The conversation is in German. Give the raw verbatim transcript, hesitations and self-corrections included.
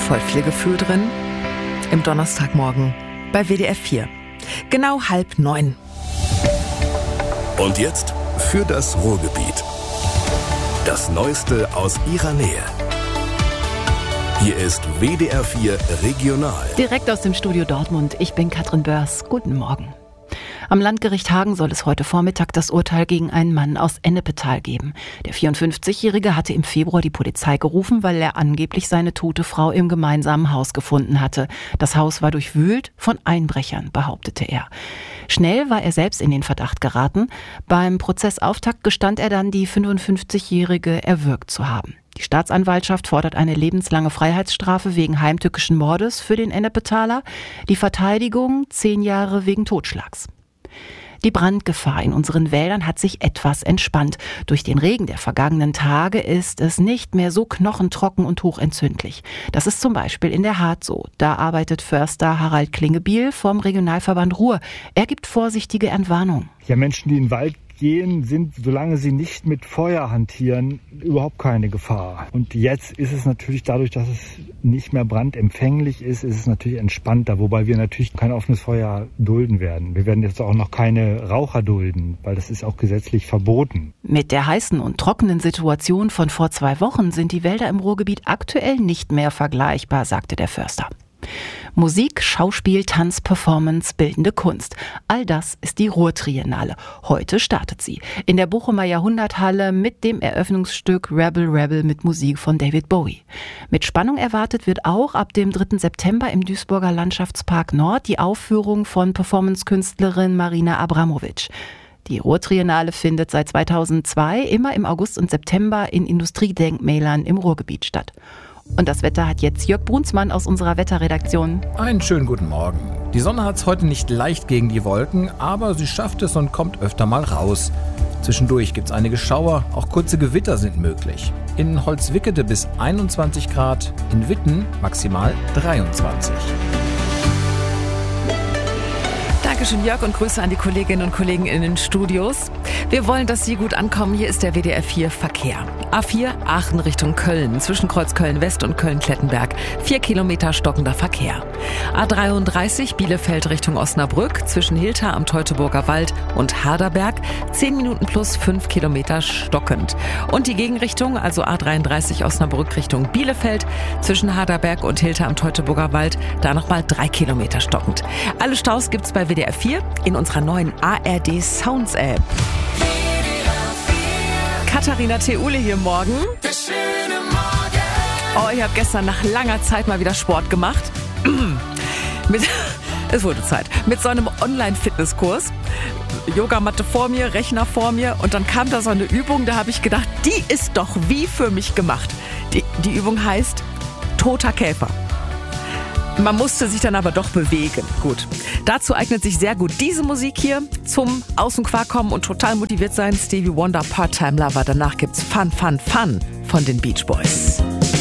voll viel Gefühl drin im Donnerstagmorgen bei W D R vier. Genau halb neun. Und jetzt für das Ruhrgebiet. Das Neueste aus ihrer Nähe. Hier ist W D R vier Regional. Direkt aus dem Studio Dortmund. Ich bin Katrin Börs. Guten Morgen. Am Landgericht Hagen soll es heute Vormittag das Urteil gegen einen Mann aus Ennepetal geben. Der vierundfünfzigjährige hatte im Februar die Polizei gerufen, weil er angeblich seine tote Frau im gemeinsamen Haus gefunden hatte. Das Haus war durchwühlt von Einbrechern, behauptete er. Schnell war er selbst in den Verdacht geraten. Beim Prozessauftakt gestand er dann, die fünfundfünfzigjährige erwürgt zu haben. Die Staatsanwaltschaft fordert eine lebenslange Freiheitsstrafe wegen heimtückischen Mordes für den Ennepetaler. Die Verteidigung zehn Jahre wegen Totschlags. Die Brandgefahr in unseren Wäldern hat sich etwas entspannt. Durch den Regen der vergangenen Tage ist es nicht mehr so knochentrocken und hochentzündlich. Das ist zum Beispiel in der Hart so. Da arbeitet Förster Harald Klingebiel vom Regionalverband Ruhr. Er gibt vorsichtige Entwarnung. Ja, Menschen, die in den Wald gehen, sind, solange sie nicht mit Feuer hantieren, überhaupt keine Gefahr. Und jetzt ist es natürlich dadurch, dass es nicht mehr brandempfänglich ist, ist es natürlich entspannter, wobei wir natürlich kein offenes Feuer dulden werden. Wir werden jetzt auch noch keine Raucher dulden, weil das ist auch gesetzlich verboten. Mit der heißen und trockenen Situation von vor zwei Wochen sind die Wälder im Ruhrgebiet aktuell nicht mehr vergleichbar, sagte der Förster. Musik, Schauspiel, Tanz, Performance, bildende Kunst. All das ist die Ruhrtriennale. Heute startet sie in der Bochumer Jahrhunderthalle mit dem Eröffnungsstück Rebel Rebel mit Musik von David Bowie. Mit Spannung erwartet wird auch ab dem dritten September im Duisburger Landschaftspark Nord die Aufführung von Performancekünstlerin Marina Abramovic. Die Ruhrtriennale findet seit zweitausendzwei immer im August und September in Industriedenkmälern im Ruhrgebiet statt. Und das Wetter hat jetzt Jörg Brunsmann aus unserer Wetterredaktion. Einen schönen guten Morgen. Die Sonne hat es heute nicht leicht gegen die Wolken, aber sie schafft es und kommt öfter mal raus. Zwischendurch gibt es einige Schauer, auch kurze Gewitter sind möglich. In Holzwickede bis einundzwanzig Grad, in Witten maximal dreiundzwanzig. Dankeschön, Jörg, und Grüße an die Kolleginnen und Kollegen in den Studios. Wir wollen, dass Sie gut ankommen. Hier ist der W D R vier Verkehr. A vier Aachen Richtung Köln, zwischen Kreuz Köln-West und Köln-Klettenberg. Vier Kilometer stockender Verkehr. A dreiunddreißig Bielefeld Richtung Osnabrück, zwischen Hilter am Teutoburger Wald und Harderberg. Zehn Minuten plus fünf Kilometer stockend. Und die Gegenrichtung, also A dreiunddreißig Osnabrück Richtung Bielefeld, zwischen Harderberg und Hilter am Teutoburger Wald, da nochmal drei Kilometer stockend. Alle Staus gibt's bei W D R vier in unserer neuen A R D Sounds App. Katharina Theule hier morgen. Oh, ich habe gestern nach langer Zeit mal wieder Sport gemacht. Mit, es wurde Zeit. Mit so einem Online-Fitnesskurs. Yogamatte vor mir, Rechner vor mir. Und dann kam da so eine Übung, da habe ich gedacht, die ist doch wie für mich gemacht. Die, die Übung heißt Toter Käfer. Man musste sich dann aber doch bewegen. Gut. Dazu eignet sich sehr gut diese Musik hier zum Aus dem Quark kommen und total motiviert sein. Stevie Wonder, Part-Time Lover. Danach gibt's Fun, Fun, Fun von den Beach Boys.